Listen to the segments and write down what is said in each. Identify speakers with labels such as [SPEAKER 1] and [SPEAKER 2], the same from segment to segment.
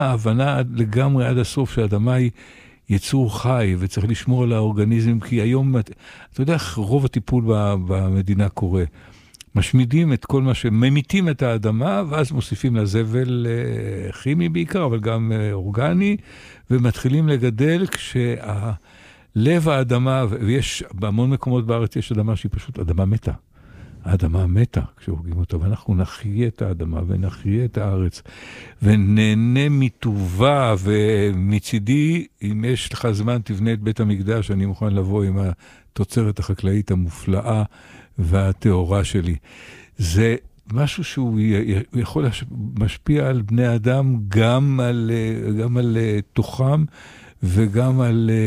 [SPEAKER 1] ההבנה לגמרי עד הסוף שהאדמה היא יצור חי, וצריך לשמור על האורגניזם, כי היום, אתה יודע, רוב הטיפול במדינה קורה. משמידים את כל מה שממיתים את האדמה, ואז מוסיפים לה זבל כימי בעיקר, אבל גם אורגני, ומתחילים לגדל כשלב האדמה, ויש בהמון מקומות בארץ יש אדמה שהיא פשוט אדמה מתה. האדמה מתה כשהורגים אותה, ואנחנו נחיה את האדמה ונחיה את הארץ, ונהנה מטובה, ומצידי, אם יש לך זמן, תבנה את בית המקדש, אני מוכן לבוא עם התוצרת החקלאית המופלאה והתאורה שלי. זה משהו שהוא יכול משפיע על בני אדם, גם על תוכם, וגם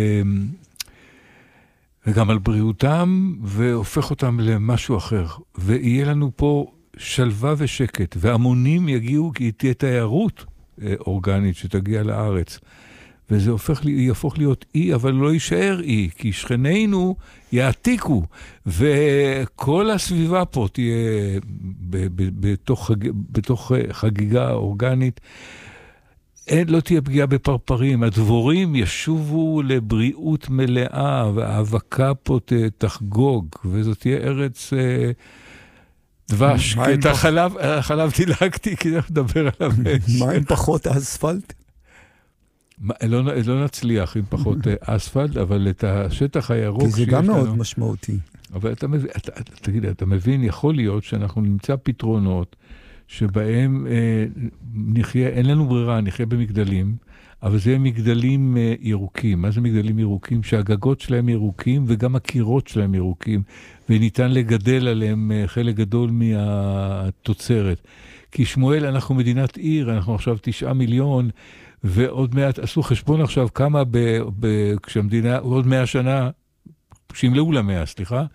[SPEAKER 1] על בריאותם, והופך אותם למשהו אחר. ויהיה לנו פה שלווה ושקט, והמונים יגיעו, כי תהיה תיירות אורגנית שתגיע לארץ. וזה יהפוך להיות אי, אבל לא יישאר אי, כי שכנינו יעתיקו, וכל הסביבה פה תהיה בתוך חגיגה אורגנית. לא תהיה פגיעה בפרפרים, הדבורים ישובו לבריאות מלאה, והאבקה פה תחגוג, וזאת תהיה ארץ דבש. את החלב דילגתי, כי אנחנו נדבר עליו.
[SPEAKER 2] מה עם פחות אספלט?
[SPEAKER 1] לא נצליח עם פחות אספלט, אבל את השטח הירוק
[SPEAKER 2] כי זה גם מאוד משמעותי.
[SPEAKER 1] אבל תגיד, אתה מבין, יכול להיות שאנחנו נמצא פתרונות, שבהם נחיה, אין לנו ברירה, נחיה במגדלים, אבל זה יהיה מגדלים ירוקים. מה זה מגדלים ירוקים? שהגגות שלהם ירוקים, וגם הקירות שלהם ירוקים, וניתן לגדל עליהם חלק גדול מהתוצרת. כי שמואל, אנחנו מדינת עיר, אנחנו עכשיו 9 מיליון, ועוד מעט, עשו חשבון עכשיו כמה כשהמדינה, עוד 100 שנה, שימלאו ל100, סליחה,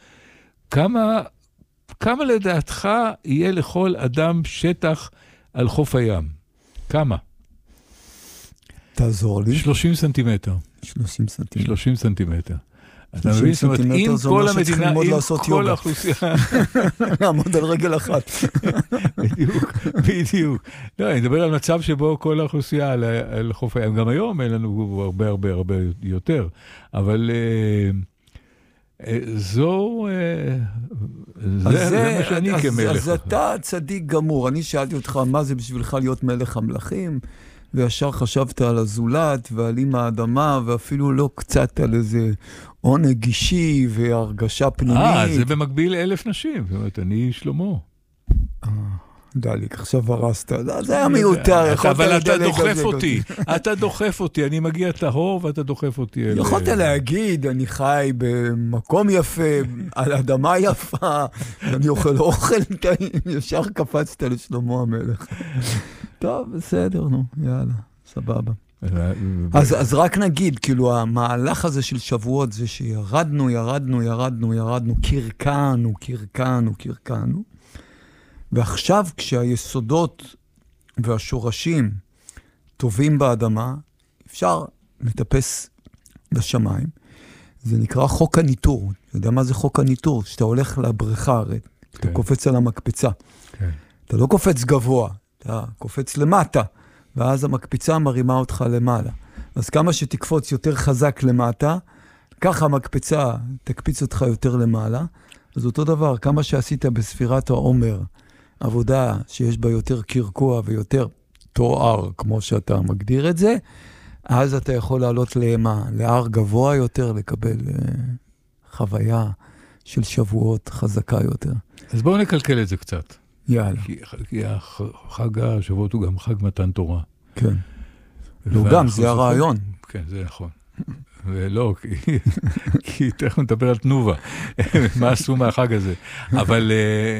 [SPEAKER 1] כמה לדעתך יהיה לכל אדם שטח על חוף הים? כמה?
[SPEAKER 2] תעזור לי.
[SPEAKER 1] 30 סנטימטר.
[SPEAKER 2] 30 סנטימטר.
[SPEAKER 1] 30 סנטימטר. אתה מבין? זאת אומרת, אם כל המדינה, אם כל האוכלוסייה...
[SPEAKER 2] לעמוד על רגל אחת.
[SPEAKER 1] בדיוק. לא, אני מדבר על מצב שבו כל האוכלוסייה על חוף הים. גם היום אין לנו הרבה יותר. אבל... זה מה שאני כמלך.
[SPEAKER 2] אז אתה צדיק גמור. אני שאלתי אותך, מה זה בשבילך להיות מלך המלכים? וישר חשבת על הזולת ועל עם האדמה, ואפילו לא קצת על איזה עונג אישי והרגשה פנימית.
[SPEAKER 1] זה במקביל 1,000 נשים. זאת אומרת, אני שלמה.
[SPEAKER 2] דליק, עכשיו הרסת. זה היה מיותר.
[SPEAKER 1] אבל אתה דוחף אותי. אני מגיע טהור ואתה דוחף אותי.
[SPEAKER 2] יכולת להגיד, אני חי במקום יפה, על אדמה יפה, אני אוכל טעים, ישר קפצת לשלמה המלך. טוב, בסדר, נו, יאללה, סבבה. אז רק נגיד, כאילו, המהלך הזה של שבועות זה שירדנו, קרקענו, ועכשיו כשהיסודות והשורשים טובים באדמה, אפשר לטפס לשמיים. זה נקרא חוק הניטור. אתה יודע מה זה חוק הניטור? שאתה הולך לבריכה, הרי, אתה קופץ על המקפצה. אתה לא קופץ גבוה, אתה קופץ למטה, ואז המקפיצה מרימה אותך למעלה. אז כמה שתקפוץ יותר חזק למטה, ככה המקפצה תקפיץ אותך יותר למעלה. אז אותו דבר, כמה שעשית בספירת העומר, עבודה שיש בה יותר קרקוע ויותר תואר, כמו שאתה מגדיר את זה, אז אתה יכול לעלות להר גבוה יותר, לקבל חוויה של שבועות חזקה יותר.
[SPEAKER 1] אז בואו נקלקל את זה קצת.
[SPEAKER 2] יאללה.
[SPEAKER 1] כי חג השבועות הוא גם חג מתן תורה.
[SPEAKER 2] כן. לא גם, זה הרעיון.
[SPEAKER 1] כן, זה נכון. ולא, כי תכף נדבר על תנובה. מה עשו מהחג הזה? אבל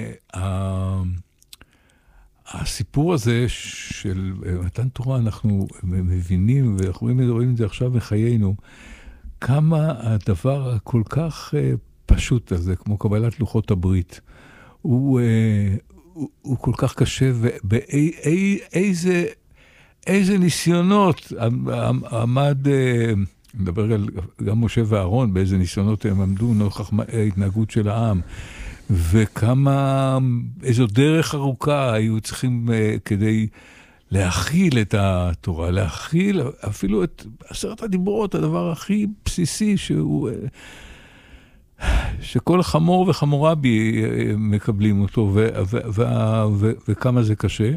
[SPEAKER 1] הסיפור הזה של מתן תורה, אנחנו מבינים, ואנחנו רואים את זה עכשיו בחיינו, כמה הדבר כל כך פשוט הזה, כמו קבלת לוחות הברית, הוא כל כך קשה, ואיזה ניסיונות עמד, מדבר על גם משה ואהרון, באיזה ניסיונות הם עמדו נוכח ההתנהגות של העם, וכמה, איזו דרך ארוכה היו צריכים כדי להכיל את התורה, להכיל אפילו את 10 הדיברות, הדבר הכי בסיסי שכל חמור וחמורה בי מקבלים אותו, וכמה זה קשה.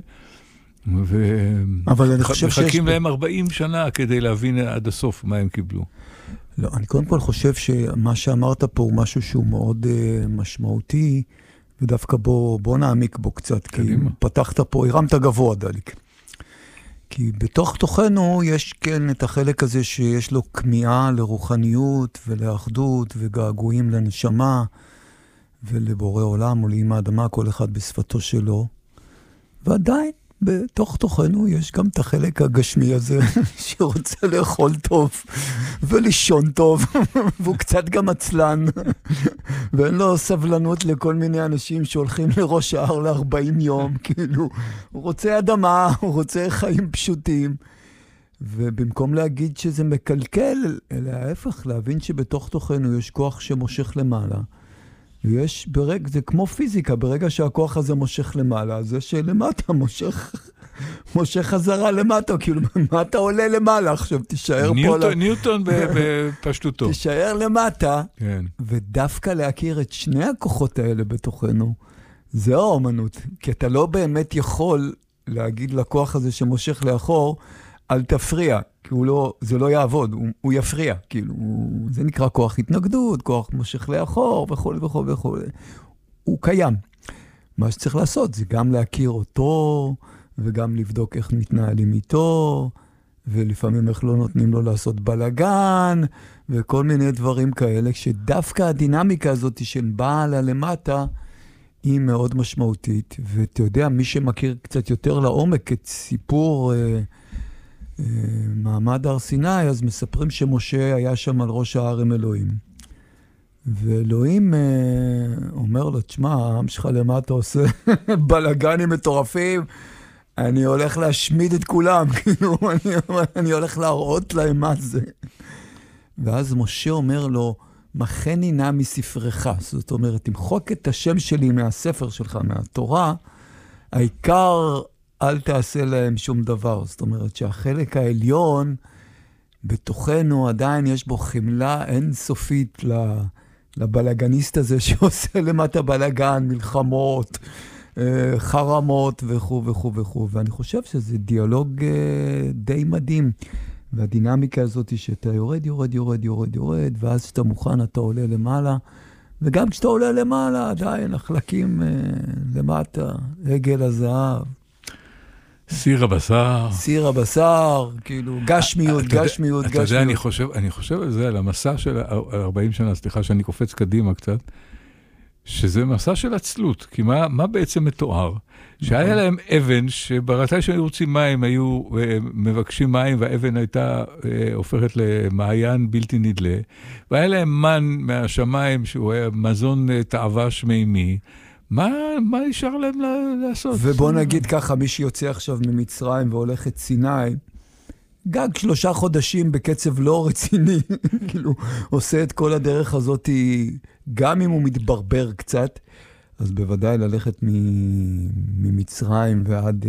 [SPEAKER 2] אבל אני חושב
[SPEAKER 1] מחכים להם 40 שנה כדי להבין עד הסוף מה הם קיבלו.
[SPEAKER 2] לא, אני קודם כל חושב שמה שאמרת פה הוא משהו שהוא מאוד משמעותי, ודווקא בוא נעמיק בו קצת, כי פתחת פה, הרמת גבוה דליק. כי בתוך תוכנו יש כן את החלק הזה שיש לו כמיהה לרוחניות ולאחדות וגעגועים לנשמה ולבורא עולם או לאמא האדמה, כל אחד בשפתו שלו. ועדיין בתוך תוכנו יש גם את החלק הגשמי הזה שרוצה לאכול טוב ולישון טוב, והוא קצת גם עצלן, ואין לו סבלנות לכל מיני אנשים שהולכים לראש ההר ל-40 יום, כאילו, הוא רוצה אדמה, הוא רוצה חיים פשוטים, ובמקום להגיד שזה מקלקל, אלא ההפך, להבין שבתוך תוכנו יש כוח שמושך למעלה, ויש ברגע, זה כמו פיזיקה, ברגע שהכוח הזה מושך למעלה, זה שלמטה מושך חזרה למטה, כאילו, מה אתה עולה למעלה עכשיו? תישאר פה...
[SPEAKER 1] ניוטון בפשטותו.
[SPEAKER 2] תישאר למטה,
[SPEAKER 1] כן.
[SPEAKER 2] ודווקא להכיר את שני הכוחות האלה בתוכנו, זה האומנות, כי אתה לא באמת יכול להגיד לכוח הזה שמושך לאחור, אל תפריע, כי זה לא יעבוד, הוא יפריע, כאילו, זה נקרא כוח התנגדות, כוח מושך לאחור, וכו' וכו' וכו'. הוא קיים. מה שצריך לעשות זה גם להכיר אותו, וגם לבדוק איך מתנהלים איתו, ולפעמים איך לא נותנים לו לעשות בלגן, וכל מיני דברים כאלה, שדווקא הדינמיקה הזאת של בעלה למטה, היא מאוד משמעותית. ואתה יודע, מי שמכיר קצת יותר לעומק את סיפור מעמד הר סיני, אז מספרים שמשה היה שם על ראש ההר עם אלוהים. ואלוהים אומר לו, תשמע, העם שלך למטה עושה בלגנים מטורפים, אני הולך להשמיד את כולם, כאילו, אני הולך להראות להם מה זה. ואז משה אומר לו, מחני נא מספרך, זאת אומרת, תמחוק את השם שלי מהספר שלך, מהתורה, העיקר אל תעשה להם שום דבר. זאת אומרת שהחלק העליון בתוכנו עדיין יש בו חמלה אינסופית לבלגניסט הזה שעושה למטה בלגן, מלחמות, חרמות וכו' וכו' וכו'. ואני חושב שזה דיאלוג די מדהים. והדינמיקה הזאת היא שאתה יורד, יורד, יורד, יורד, יורד, ואז כשאתה מוכן אתה עולה למעלה, וגם כשאתה עולה למעלה עדיין החלקים למטה, עגל הזהב.
[SPEAKER 1] סיר הבשר.
[SPEAKER 2] סיר הבשר, כאילו, גשמיות, גשמיות, גשמיות.
[SPEAKER 1] אתה יודע, אני חושב על זה, על המסע של 40 שנה, סליחה שאני קופץ קדימה קצת, שזה מסע של עצלות, כי מה בעצם מתואר? שהיה להם אבן, שבראתי שהיו רוצים מים, היו מבקשים מים, והאבן הייתה הופכת למעיין בלתי נדלה, והיה להם מן מהשמיים, שהוא היה מזון תאווה שמימי, מה נשאר להם לעשות?
[SPEAKER 2] ובוא נגיד ככה, מי שיוצא עכשיו ממצרים והולך את סיני, גג 3 חודשים בקצב לא רציני, כאילו, עושה את כל הדרך הזאת, גם אם הוא מתברבר קצת, אז בוודאי ללכת ממצרים ועד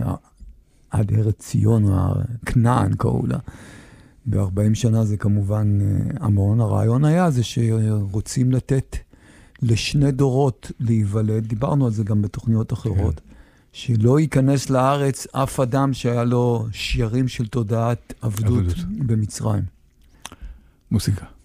[SPEAKER 2] ארץ ציון, או כנען קראו לה. ב-40 שנה זה כמובן המון. הרעיון היה זה שרוצים לתת לשני דורות להיוולד, דיברנו על זה גם בתוכניות אחרות, שלא ייכנס לארץ אף אדם שהיה לו שיירים של תודעת עבדות במצרים.
[SPEAKER 1] מוסיקה.